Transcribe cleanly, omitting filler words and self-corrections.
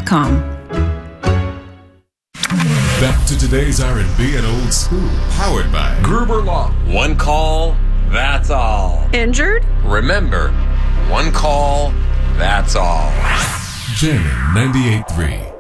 RadioLife.com. Back to today's R&B and old school, powered by Gerber Law. One call, that's all. Injured? Remember, one call, that's all. Jamming 98.3.